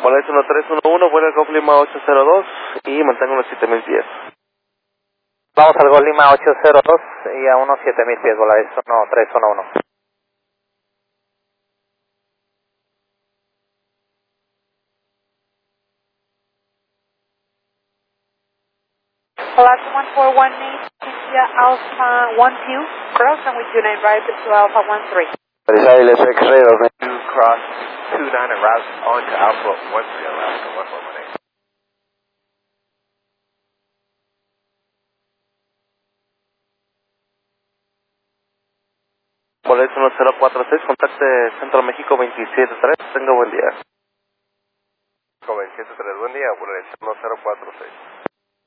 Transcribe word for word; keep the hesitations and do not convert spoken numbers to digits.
Boleto uno tres uno uno, vuelve al Golf Lima ocho cero dos y mantengo unos siete mil pies. Vamos al Golf Lima ocho cero dos y a unos siete mil pies, Volaris uno tres uno uno. Polaris one four one eight, India Alpha one two, cross and with two nine right to Alpha one three. Let's X-ray dos. two cross two nine and route on to Alpha one three, Alaska one four one eight. Boleto uno cero cuatro seis, contacte Centro México veintisiete tres, tenga buen día. veintisiete tres, buen día, Boleto uno cero cuatro seis.